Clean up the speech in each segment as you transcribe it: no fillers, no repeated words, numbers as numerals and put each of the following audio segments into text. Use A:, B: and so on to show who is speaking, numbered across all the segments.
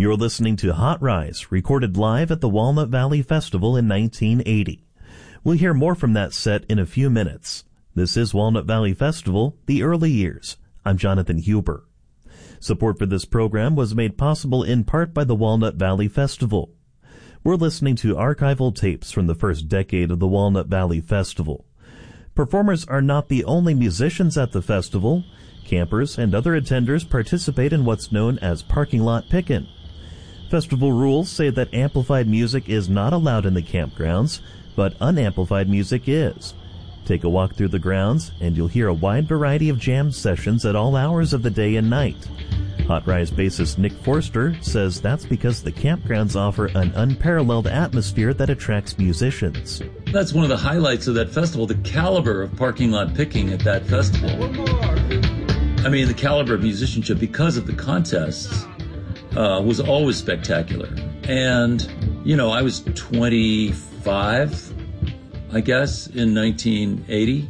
A: You're listening to Hot Rise, recorded live at the Walnut Valley Festival in 1980. We'll hear more from that set in a few minutes. This is Walnut Valley Festival, the early years. I'm Jonathan Huber. Support for this program was made possible in part by the Walnut Valley Festival. We're listening to archival tapes from the first decade of the Walnut Valley Festival. Performers are not the only musicians at the festival. Campers and other attenders participate in what's known as parking lot pickin'. Festival rules say that amplified music is not allowed in the campgrounds, but unamplified music is. Take a walk through the grounds, and you'll hear a wide variety of jam sessions at all hours of the day and night. Hot Rise bassist Nick Forster says that's because the campgrounds offer an unparalleled atmosphere that attracts musicians.
B: That's one of the highlights of that festival, the caliber of parking lot picking at that festival. I mean, the caliber of musicianship, because of the contests, was always spectacular. And, you know, I was 25, I guess, in 1980,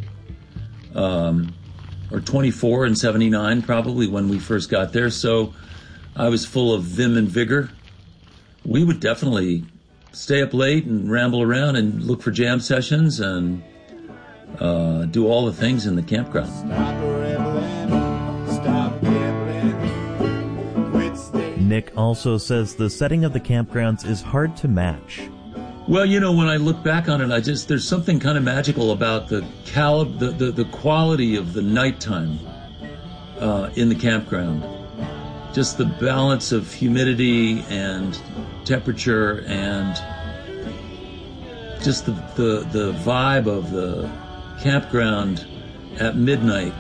B: or 24 in 79, probably, when we first got there. So I was full of vim and vigor. We would definitely stay up late and ramble around and look for jam sessions and do all the things in the campground.
A: Nick also says the setting of the campgrounds is hard to match.
B: Well, you know, when I look back on it, there's something kind of magical about the quality of the nighttime in the campground. Just the balance of humidity and temperature and just the vibe of the campground at midnight.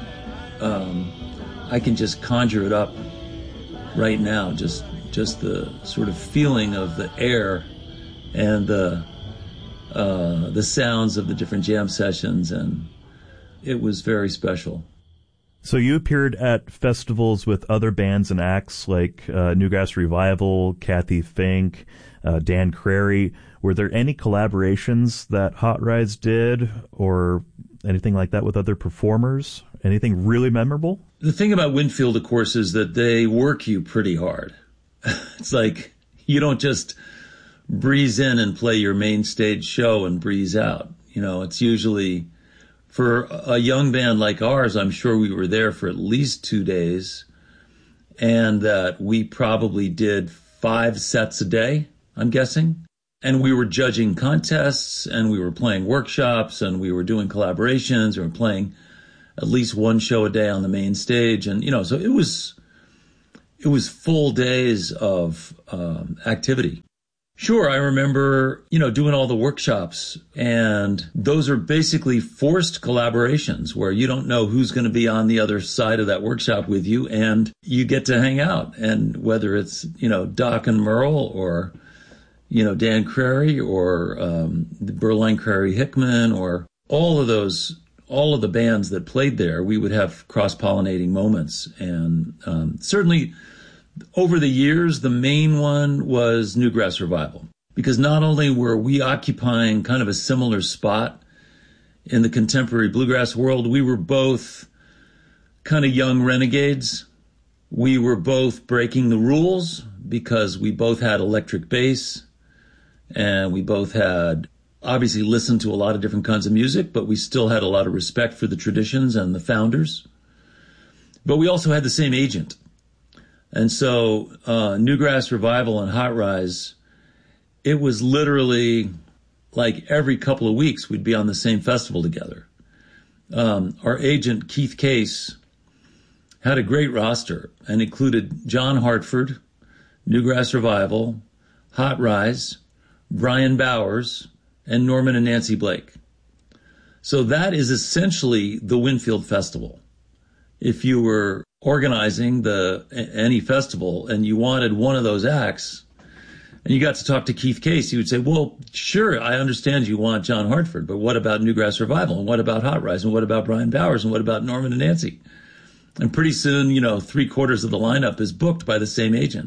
B: I can just conjure it up right now, just the sort of feeling of the air and the sounds of the different jam sessions, and it was very special.
A: So you appeared at festivals with other bands and acts like Newgrass Revival, Kathy Fink, Dan Crary. Were there any collaborations that Hot Rise did or anything like that with other performers? Anything really memorable?
B: The thing about Winfield, of course, is that they work you pretty hard. It's like you don't just breeze in and play your main stage show and breeze out. You know, it's usually, for a young band like ours, I'm sure we were there for at least 2 days, and that we probably did 5 sets a day, I'm guessing. And we were judging contests, and we were playing workshops, and we were doing collaborations, or playing at least 1 show a day on the main stage. And, you know, so it was full days of activity. Sure, I remember, you know, doing all the workshops, and those are basically forced collaborations where you don't know who's going to be on the other side of that workshop with you, and you get to hang out. And whether it's, you know, Doc and Merle, or, you know, Dan Crary, or Berline Crary Hickman, or all of the bands that played there, we would have cross-pollinating moments. And certainly over the years, the main one was Newgrass Revival, because not only were we occupying kind of a similar spot in the contemporary bluegrass world, we were both kind of young renegades. We were both breaking the rules because we both had electric bass, and we both had obviously listened to a lot of different kinds of music, but we still had a lot of respect for the traditions and the founders. But we also had the same agent. And so Newgrass Revival and Hot Rise, it was literally like every couple of weeks we'd be on the same festival together. Our agent, Keith Case, had a great roster and included John Hartford, Newgrass Revival, Hot Rise, Brian Bowers, and Norman and Nancy Blake. So that is essentially the Winfield Festival. If you were organizing any festival and you wanted one of those acts, and you got to talk to Keith Case, he would say, well, sure, I understand you want John Hartford, but what about Newgrass Revival? And what about Hot Rise? And what about Brian Bowers? And what about Norman and Nancy? And pretty soon, you know, 3/4 of the lineup is booked by the same agent.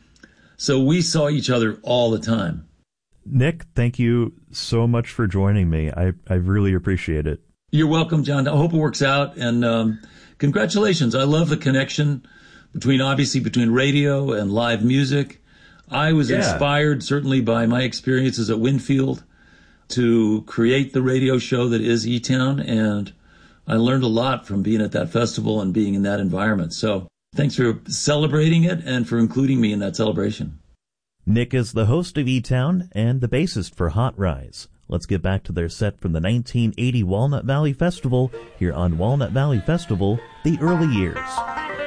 B: So we saw each other all the time.
A: Nick, thank you so much for joining me. I really appreciate it.
B: You're welcome, John. I hope it works out. And congratulations. I love the connection between radio and live music. I was inspired certainly by my experiences at Winfield to create the radio show that is E-Town, and I learned a lot from being at that festival and being in that environment. So thanks for celebrating it and for including me in that celebration.
A: Nick is the host of E-Town and the bassist for Hot Rise. Let's get back to their set from the 1980 Walnut Valley Festival here on Walnut Valley Festival, The Early Years.